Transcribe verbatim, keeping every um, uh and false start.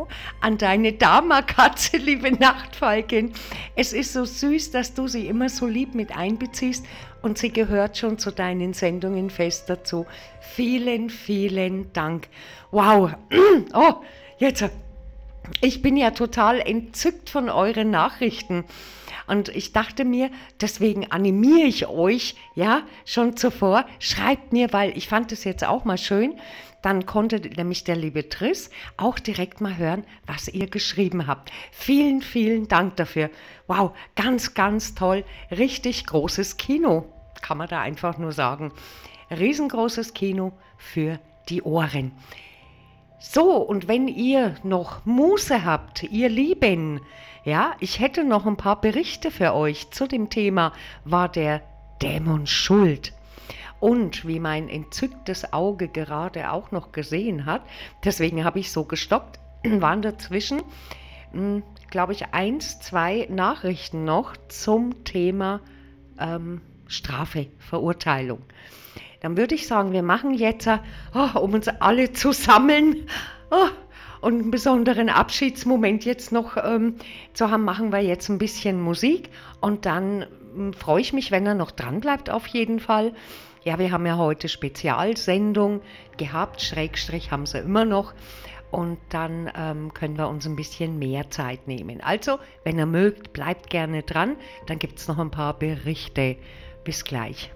Hallo an deine Dama-Katze, liebe Nachtfalkin. Es ist so süß, dass du sie immer so lieb mit einbeziehst und sie gehört schon zu deinen Sendungen fest dazu. Vielen, vielen Dank. Wow. Oh, jetzt. Ich bin ja total entzückt von euren Nachrichten. Und ich dachte mir, deswegen animiere ich euch, ja, schon zuvor, schreibt mir, weil ich fand es jetzt auch mal schön, dann konnte nämlich der liebe Triss auch direkt mal hören, was ihr geschrieben habt. Vielen, vielen Dank dafür. Wow, ganz, ganz toll, richtig großes Kino, kann man da einfach nur sagen. Riesengroßes Kino für die Ohren. So, und wenn ihr noch Muße habt, ihr Lieben, ja, ich hätte noch ein paar Berichte für euch zu dem Thema, war der Dämon schuld? Und wie mein entzücktes Auge gerade auch noch gesehen hat, deswegen habe ich so gestoppt, waren dazwischen, glaube ich, eins, zwei Nachrichten noch zum Thema ähm, Strafe, Verurteilung. Dann würde ich sagen, wir machen jetzt, oh, um uns alle zu sammeln, oh, und einen besonderen Abschiedsmoment jetzt noch ähm, zu haben, machen wir jetzt ein bisschen Musik und dann ähm, freue ich mich, wenn er noch dran bleibt auf jeden Fall. Ja, wir haben ja heute Spezialsendung gehabt, Schrägstrich haben sie immer noch und dann ähm, können wir uns ein bisschen mehr Zeit nehmen. Also, wenn ihr mögt, bleibt gerne dran, dann gibt es noch ein paar Berichte. Bis gleich.